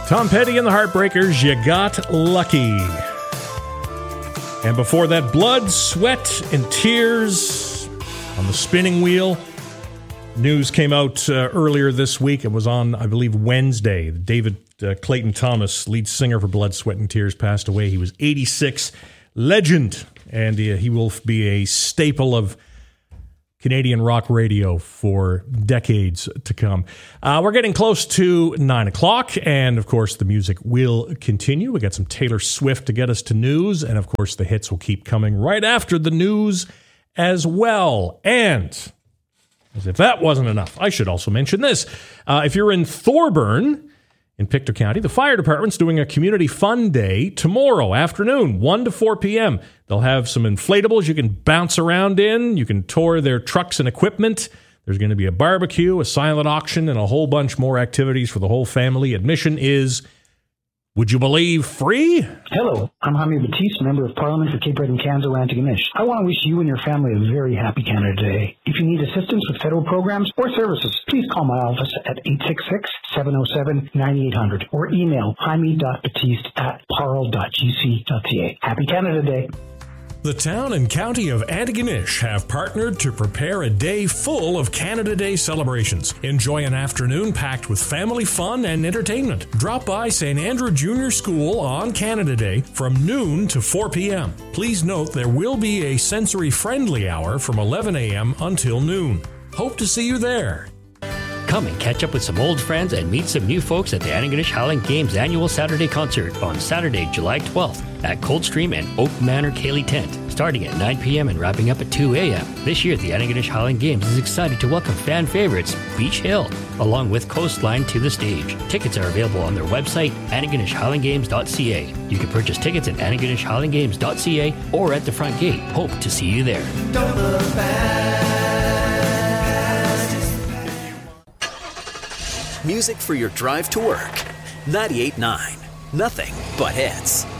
Tom Petty and the Heartbreakers, You Got Lucky. And before that, Blood, Sweat, and Tears on the Spinning Wheel. News came out earlier this week. It was on, I believe, Wednesday. David Clayton Thomas, lead singer for Blood, Sweat, and Tears, passed away. He was 86. Legend. And he will be a staple of Canadian rock radio for decades to come. We're getting close to 9 o'clock, and of course the music will continue. We got some Taylor Swift to get us to news, and of course the hits will keep coming right after the news as well. And as if that wasn't enough, I should also mention this. If you're in Thorburn, in Pictou County, the fire department's doing a community fun day tomorrow afternoon, 1 to 4 p.m. They'll have some inflatables you can bounce around in. You can tour their trucks and equipment. There's going to be a barbecue, a silent auction, and a whole bunch more activities for the whole family. Admission is, would you believe, free? Hello, I'm Jaime Batiste, Member of Parliament for Cape Breton, Kanzo, Antigonish. I want to wish you and your family a very happy Canada Day. If you need assistance with federal programs or services, please call my office at 866-707-9800 or email jaime.batiste@parl.gc.ca. Happy Canada Day. The town and county of Antigonish have partnered to prepare a day full of Canada Day celebrations. Enjoy an afternoon packed with family fun and entertainment. Drop by St. Andrew Junior School on Canada Day from noon to 4 p.m. Please note there will be a sensory-friendly hour from 11 a.m. until noon. Hope to see you there. Come and catch up with some old friends and meet some new folks at the Antigonish Highland Games annual Saturday concert on Saturday, July 12th at Coldstream and Oak Manor Cayley Tent, starting at 9 p.m. and wrapping up at 2 a.m. This year, the Antigonish Highland Games is excited to welcome fan favorites Beach Hill, along with Coastline, to the stage. Tickets are available on their website, antigonishhighlandgames.ca. You can purchase tickets at antigonishhighlandgames.ca or at the front gate. Hope to see you there. Don't look back. Music for your drive to work. 98.9. Nothing but hits.